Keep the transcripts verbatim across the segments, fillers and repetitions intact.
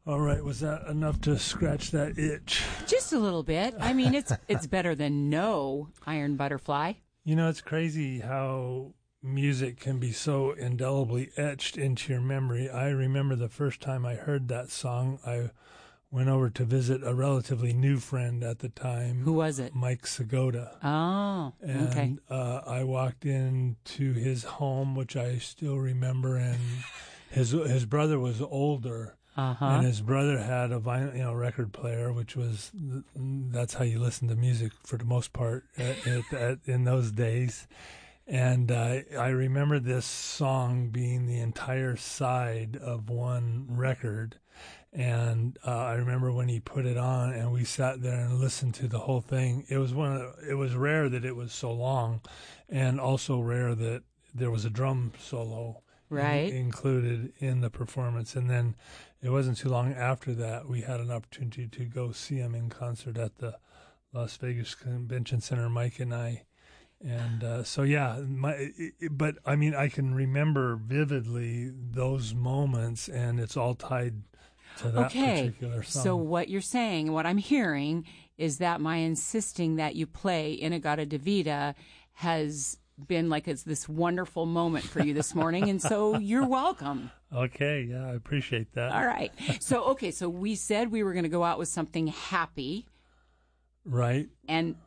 All right, was that enough to scratch that itch? Just a little bit. I mean, it's it's better than no Iron Butterfly. You know, it's crazy how music can be so indelibly etched into your memory. I remember the first time I heard that song, I went over to visit a relatively new friend at the time. Who was it? Mike Sagoda. Oh, and, okay. And uh, I walked into his home, which I still remember, and his his brother was older. Uh-huh. And his brother had a vinyl, you know, record player, which was that's how you listen to music for the most part at, at, at, in those days. And uh, I remember this song being the entire side of one record. And uh, I remember when he put it on, and we sat there and listened to the whole thing. It was one of the, it was rare that it was so long, and also rare that there was a drum solo. Right. In, included in the performance. And then it wasn't too long after that we had an opportunity to go see him in concert at the Las Vegas Convention Center, Mike and I. And uh, so, yeah, my, it, but I mean, I can remember vividly those moments, and it's all tied to that okay. particular song. So what you're saying, what I'm hearing, is that my insisting that you play In-A-Gadda-Da-Vida has been like it's this wonderful moment for you this morning, and so you're welcome. Okay, yeah, I appreciate that. All right. So, okay, so we said we were going to go out with something happy. Right. And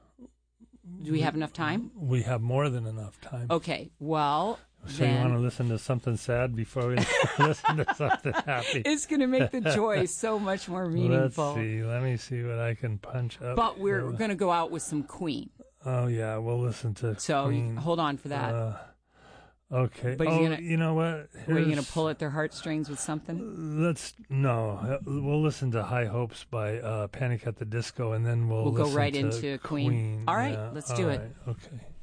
do we have enough time? We have more than enough time. Okay, well, So then, you want to listen to something sad before we listen to something happy? It's going to make the joy so much more meaningful. Let's see. Let me see what I can punch up. But we're going to go out with some Queen. Oh, yeah, we'll listen to So Queen. hold on for that. Uh, okay. But oh, gonna, you know what? Here's, are you going to pull at their heartstrings with something? Let's no. We'll listen to High Hopes by uh, Panic at the Disco, and then we'll we'll go listen right to into Queen. Queen. All right, yeah. let's All do right. it. Okay.